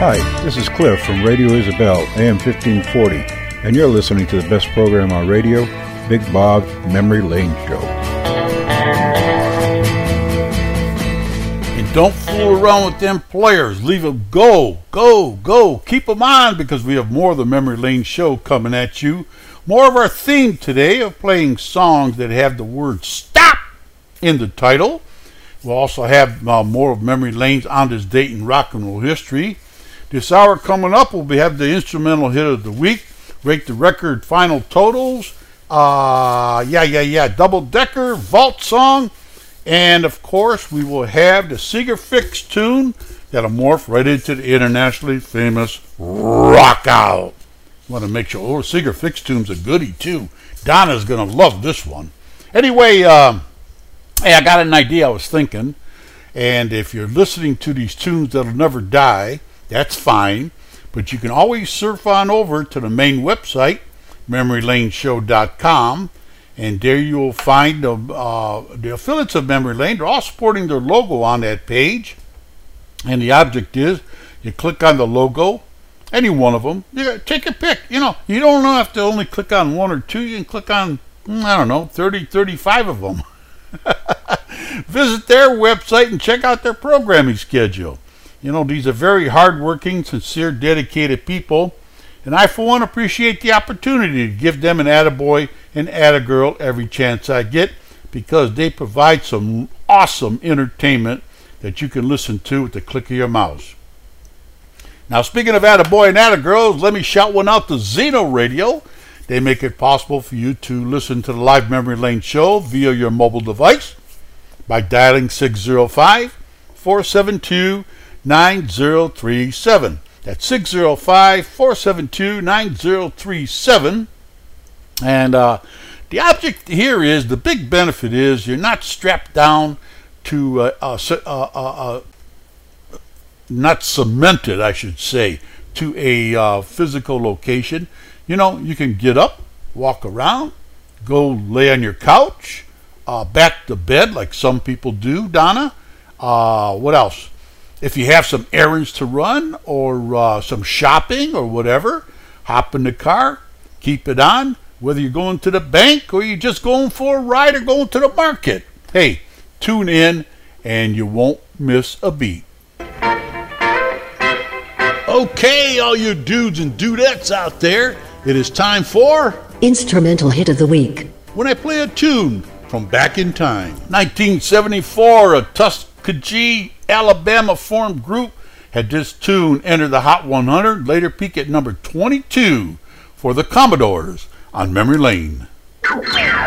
Hi, this is Cliff from Radio Isabel, AM 1540, and you're listening to the best program on radio, Big Bob's Memory Lane Show. And don't fool around with them players. Leave them go. Keep them on, because we have more of the Memory Lane Show coming at you. More of our theme today of playing songs that have the word stop in the title. We'll also have more of Memory Lane's On This Date in Rock and Roll History. This hour coming up, we'll have the instrumental hit of the week, rate the record final totals, double decker, vault song, and of course we will have the Seeger Fix tune that'll morph right into the internationally famous Rock Out. Want to make sure, Seeger Fix tune's a goodie too. Donna's gonna love this one. Anyway, hey, I got an idea I was thinking, and if you're listening to these tunes that'll never die, that's fine, but you can always surf on over to the main website, MemoryLaneShow.com, and there you will find the affiliates of Memory Lane. They're all sporting their logo on that page, and the object is you click on the logo, any one of them, take your pick. You don't have to only click on one or two. You can click on, 30, 35 of them. Visit their website and check out their programming schedule. These are very hardworking, sincere, dedicated people, and I, for one, appreciate the opportunity to give them an attaboy and attagirl every chance I get, because they provide some awesome entertainment that you can listen to with the click of your mouse. Now, speaking of attaboy and attagirls, let me shout one out to Zeno Radio. They make it possible for you to listen to the live Memory Lane Show via your mobile device by dialing 605-472-9037. That's 605-472-9037. And the object here is, the big benefit is, you're not strapped down to, not cemented, I should say, to a physical location. You can get up, walk around, go lay on your couch, back to bed like some people do, Donna. What else? If you have some errands to run or some shopping or whatever, hop in the car, keep it on, whether you're going to the bank or you're just going for a ride or going to the market. Hey, tune in and you won't miss a beat. Okay, all you dudes and dudettes out there, it is time for Instrumental Hit of the Week. When I play a tune from back in time. 1974, a Tuskegee, Alabama formed group had this tune enter the Hot 100, later peak at number 22 for the Commodores on Memory Lane.